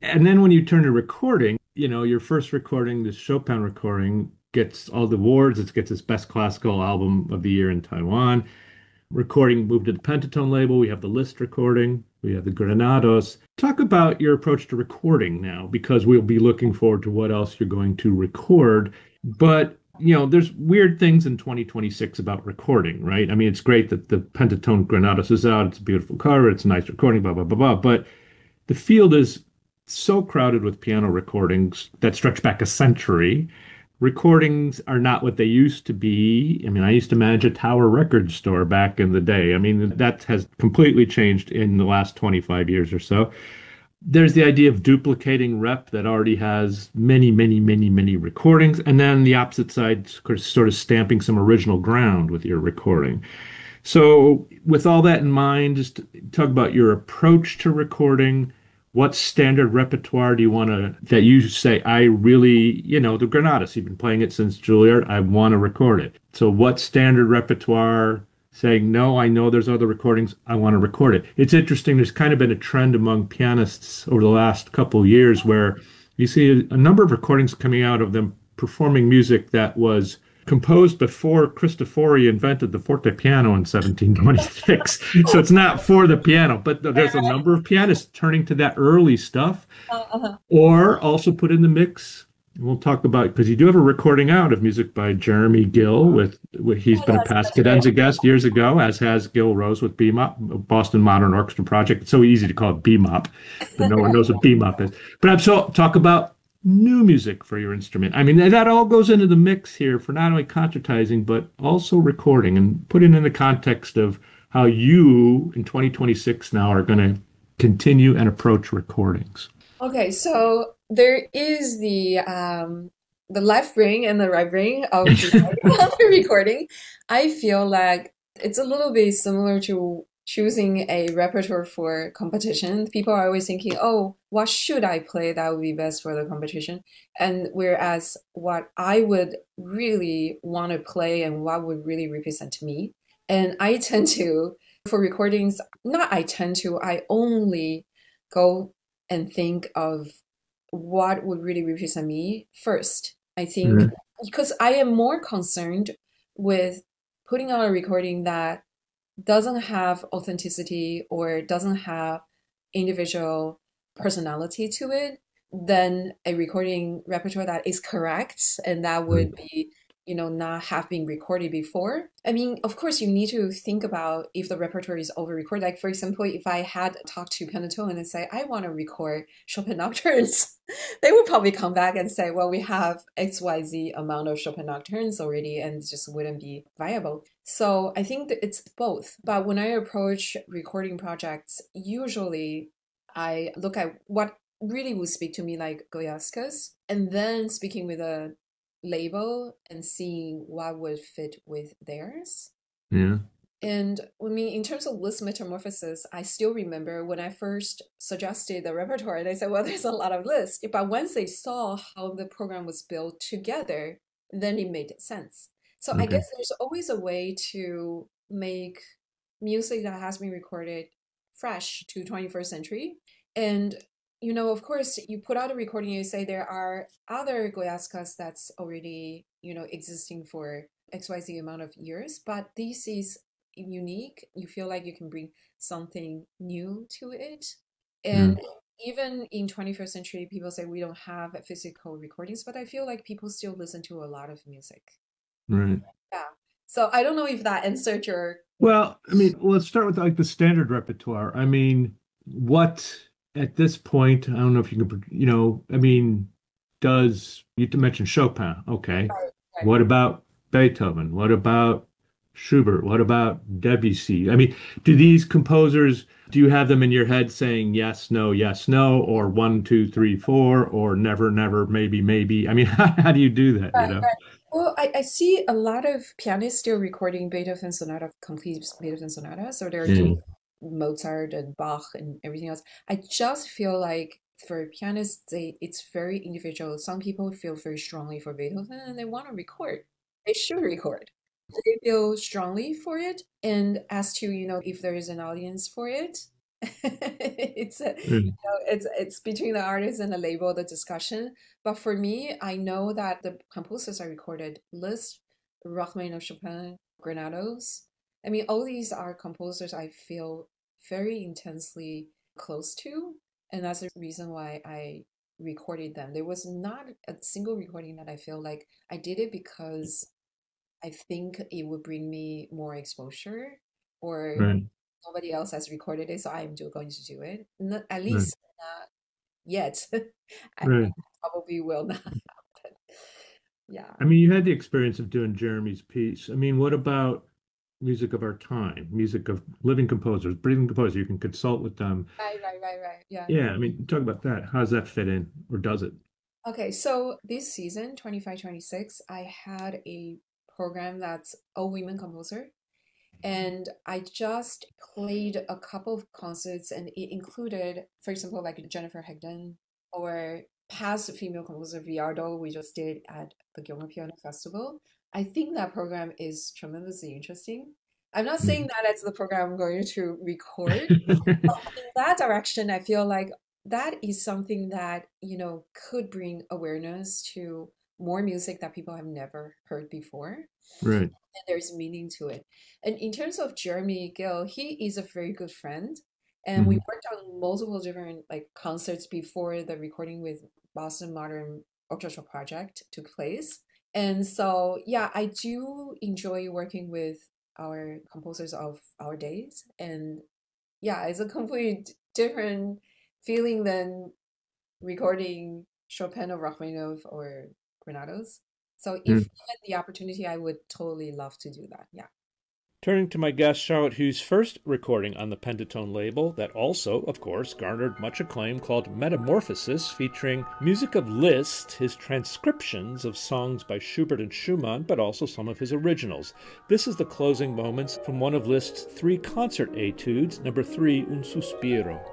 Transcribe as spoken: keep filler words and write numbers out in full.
And then when you turn to recording, you know, your first recording, the Chopin recording, gets all the awards. It gets its best classical album of the year in Taiwan. Recording moved to the Pentatone label. We have the Liszt recording. We have the Granados. Talk about your approach to recording now, because we'll be looking forward to what else you're going to record. But, you know, there's weird things in twenty twenty-six about recording, right? I mean, it's great that the Pentatone Granados is out. It's a beautiful cover. It's a nice recording, blah, blah, blah, blah. But the field is so crowded with piano recordings that stretch back a century. Recordings are not what they used to be. I mean, I used to manage a Tower record store back in the day. I mean, that has completely changed in the last twenty-five years or so. There's the idea of duplicating rep that already has many, many, many, many recordings. And then the opposite side, sort of stamping some original ground with your recording. So, with all that in mind, just talk about your approach to recording. What standard repertoire do you want to, that you say, I really, you know, the Granados, you've been playing it since Juilliard, I want to record it. So, what standard repertoire saying, no, I know there's other recordings, I want to record it? It's interesting, there's kind of been a trend among pianists over the last couple of years where you see a, a number of recordings coming out of them performing music that was composed before Cristofori invented the forte piano in seventeen twenty-six. So it's not for the piano, but there's a number of pianists turning to that early stuff, Uh-huh. or also put in the mix. We'll talk about, because you do have a recording out of music by Jeremy Gill with, with he's Oh, been a yes, past that's right. cadenza guest years ago, as has Gil Rose with B M O P, Boston Modern Orchestra Project. It's so easy to call it B M O P, but no one knows what B M O P is. But I'm so talk about new music for your instrument. I mean, that all goes into the mix here for not only concertizing, but also recording, and put it in the context of how you in twenty twenty-six now are going to continue and approach recordings. Okay, so there is the um the left brain and the right brain of deciding on the recording. I feel like it's a little bit similar to choosing a repertoire for competition. People are always thinking, oh, what should I play that would be best for the competition? And whereas what I would really want to play and what would really represent me. And I tend to, for recordings, not I tend to, I only go and think of what would really represent me first. I think Mhm. because I am more concerned with putting out a recording that doesn't have authenticity or doesn't have individual personality to it than a recording repertoire that is correct and that would be, you know, not have been recorded before. I mean, of course, you need to think about if the repertoire is over recorded. Like, for example, if I had talked to Pentatone and say, I want to record Chopin nocturnes, they would probably come back and say, well, we have X Y Z amount of Chopin nocturnes already, and it just wouldn't be viable. So I think that it's both. But when I approach recording projects, usually I look at what really would speak to me, like Goyaskas, and then speaking with a label and seeing what would fit with theirs. Yeah. And I mean, in terms of list metamorphosis, I still remember when I first suggested the repertoire, they said, well, there's a lot of lists. But once they saw how the program was built together, then it made sense. So I Okay. guess there's always a way to make music that has been recorded fresh to twenty-first century. And, you know, of course, you put out a recording, you say there are other Goyaskas that's already, you know, existing for X Y Z amount of years, but this is unique. You feel like you can bring something new to it. Yeah. And even in twenty-first century, people say we don't have physical recordings, but I feel like people still listen to a lot of music. Right. Yeah. So I don't know if that answered your. Well, I mean, let's start with like the standard repertoire. I mean, what at this point, I don't know if you can, you know, I mean, does you mentioned Chopin? Okay. Right, right. What about Beethoven? What about Schubert? What about Debussy? I mean, do these composers, do you have them in your head saying yes, no, yes, no, or one, two, three, four, or never, never, maybe, maybe? I mean, how, how do you do that, you Right, know? right. Well, I, I see a lot of pianists still recording Beethoven sonata, complete Beethoven sonata. So they're doing Yeah. Mozart and Bach and everything else. I just feel like for pianists, they it's very individual. Some people feel very strongly for Beethoven and they want to record. They should record. They feel strongly for it. And as to, you know, if there is an audience for it, it's a, you Mm. know, it's it's between the artist and the label, the discussion. But for me, I know that the composers I recorded, Liszt, Rachmaninoff, Chopin, Granados. I mean, all these are composers I feel very intensely close to, and that's the reason why I recorded them. There was not a single recording that I feel like I did it because I think it would bring me more exposure, or Right, nobody else has recorded it, so I'm just going to do it. Not, at right, least not yet. I right. probably will not happen. Yeah. I mean, you had the experience of doing Jeremy's piece. I mean, what about music of our time, music of living composers, breathing composers? You can consult with them. Right, right, right, right. Yeah. Yeah, I mean, talk about that. How does that fit in, or does it? Okay, so this season, twenty-five, twenty-six, I had a program that's all women composer. And I just played a couple of concerts, and it included, for example, like Jennifer Higdon or past female composer Viardo, we just did at the Gilmer Piano Festival. I think that program is tremendously interesting. I'm not saying that it's the program I'm going to record. In that direction, I feel like that is something that, you know, could bring awareness to more music that people have never heard before, Right. and there's meaning to it. And in terms of Jeremy Gill, he is a very good friend, and we Mhm. worked on multiple different like concerts before the recording with Boston Modern Orchestra Project took place. And so, yeah, I do enjoy working with our composers of our days, and yeah, it's a completely d- different feeling than recording Chopin or Rachmaninoff or Granados. So if Mm. given the opportunity, I would totally love to do that. Yeah. Turning to my guest, Charlotte Hugh's first recording on the Pentatone label, that also, of course, garnered much acclaim, called Metamorphosis, featuring music of Liszt, his transcriptions of songs by Schubert and Schumann, but also some of his originals. This is the closing moments from one of Liszt's three concert etudes, number three, Un Suspiro.